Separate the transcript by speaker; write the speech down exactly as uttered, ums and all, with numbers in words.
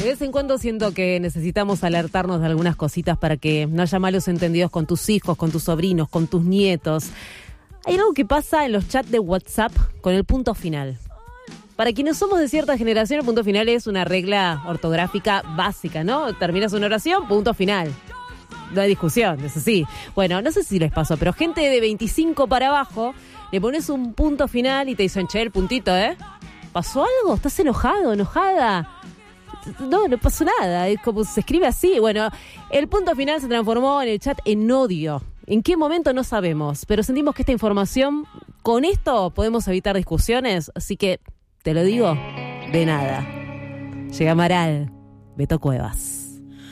Speaker 1: vez en cuando siento que necesitamos alertarnos de algunas cositas para que no haya malos entendidos con tus hijos, con tus sobrinos, con tus nietos. Hay algo que pasa en los chats de WhatsApp con el punto final. Para quienes somos de cierta generación, el punto final es una regla ortográfica básica, ¿no? Terminas una oración, punto final. No hay discusión, eso sí. Bueno, no sé si les pasó, pero gente de veinticinco para abajo, le pones un punto final y te dicen, che, el puntito, ¿eh? ¿Pasó algo? ¿Estás enojado, enojada? No, no pasó nada. Es como se escribe así. Bueno, el punto final se transformó en el chat en odio. ¿En qué momento? No sabemos, pero sentimos que esta información, con esto podemos evitar discusiones, así que... Te lo digo, de nada. Llega Amaral, Beto Cuevas.